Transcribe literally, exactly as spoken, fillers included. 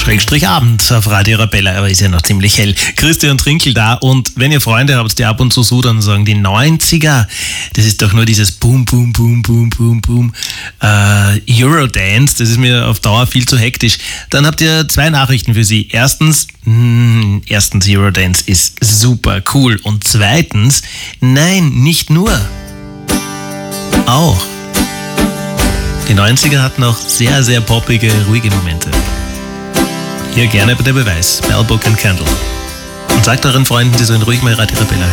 Schrägstrich Abend auf Radio Arabella, aber ist ja noch ziemlich hell. Christian Trinkel da, und wenn ihr Freunde habt, die ab und zu so dann sagen, die neunziger, das ist doch nur dieses Boom, Boom, Boom, Boom, Boom, Boom, äh, Eurodance, das ist mir auf Dauer viel zu hektisch. Dann habt ihr zwei Nachrichten für Sie. Erstens, mh, erstens, Eurodance ist super cool, und zweitens, nein, nicht nur, auch. Die neunziger hatten auch sehr, sehr poppige, ruhige Momente. Hier gerne bei der Beweis, Bell, Book and Candle. Und sagt euren Freunden, sie sollen ruhig mal Radio Arabella hören.